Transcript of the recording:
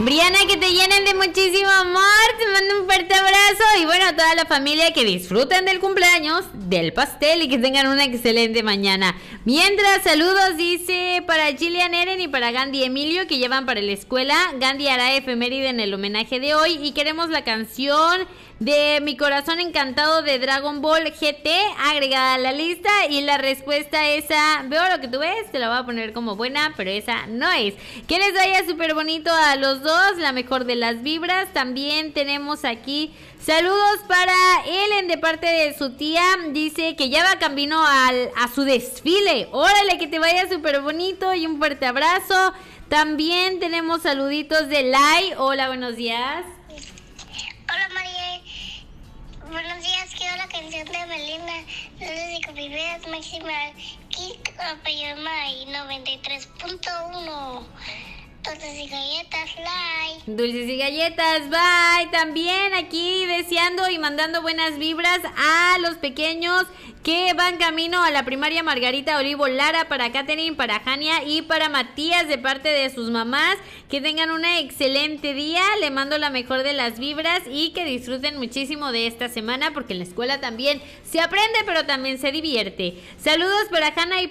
Briana, que te llenen de muchísimo amor, te mando un fuerte abrazo y bueno, a toda la familia que disfruten del cumpleaños, del pastel y que tengan una excelente mañana. Mientras, saludos, dice, para Gillian Eren y para Gandhi Emilio que llevan para la escuela. Gandhi hará efeméride en el homenaje de hoy y queremos la canción de Mi Corazón Encantado de Dragon Ball GT agregada a la lista y la respuesta esa, veo lo que tú ves, te la voy a poner como buena, pero esa no es. Que les vaya súper bonito a los dos, la mejor de las vibras. También tenemos aquí saludos para Ellen de parte de su tía, dice que ya va camino a su desfile. Órale, que te vaya súper bonito y un fuerte abrazo. También tenemos saluditos de Lai, hola, buenos días. Hola María, buenos días, quiero la canción de Belinda, Luces y Convivencias Máxima, Kick Payama y 93.1. Dulces y galletas, like. Dulces y galletas, bye. También aquí deseando y mandando buenas vibras a los pequeños que van camino a la primaria Margarita Olivo Lara, para Katherine, para Jania y para Matías de parte de sus mamás. Que tengan un excelente día, le mando la mejor de las vibras y que disfruten muchísimo de esta semana porque en la escuela también se aprende pero también se divierte. Saludos para Hanna y